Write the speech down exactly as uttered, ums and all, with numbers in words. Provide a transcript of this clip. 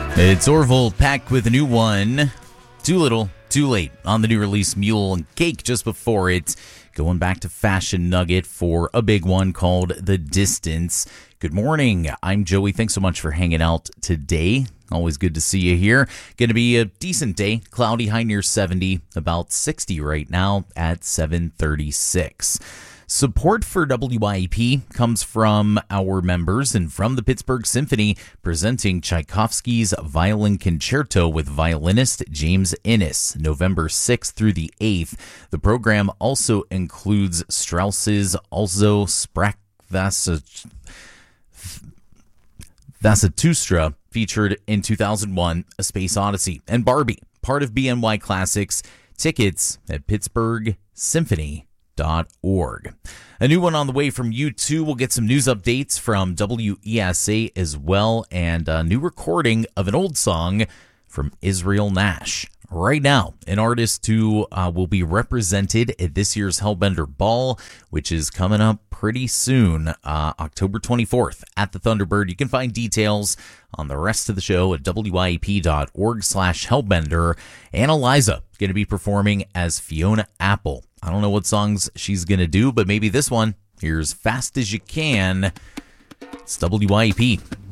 It's Orville packed with a new one. Too little, too late on the new release Mule and Cake just before it. Going back to Fashion Nugget for a big one called The Distance. Good morning. I'm Joey. Thanks so much for hanging out today. Always good to see you here. Going to be a decent day. Cloudy, high near seventy, about sixty right now at seven thirty-six. Support for W I E P comes from our members and from the Pittsburgh Symphony, presenting Tchaikovsky's Violin Concerto with violinist James Innes, November sixth through the eighth. The program also includes Strauss's Also Sprach Zarathustra, featured in two thousand one, A Space Odyssey, and Barbie, part of B N Y Classics. Tickets at pittsburgh symphony dot org. A new one on the way from U two. We'll get some news updates from W E S A as well, and a new recording of an old song from Israel Nash. Right now, an artist who uh, will be represented at this year's Hellbender Ball, which is coming up pretty soon, uh, October twenty-fourth at the Thunderbird. You can find details on the rest of the show at W I E P dot org slash Hellbender. Anna Liza going to be performing as Fiona Apple. I don't know what songs she's going to do, but maybe this one. Here's Fast As You Can. It's W I E P.